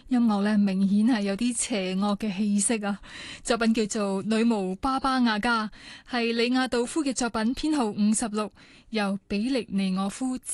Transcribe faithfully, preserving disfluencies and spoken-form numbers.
音樂咧明顯係有啲邪惡嘅氣息啊！作品叫做《女巫巴巴亞加》，係里亞道夫嘅作品編號五十六，由比利尼俄夫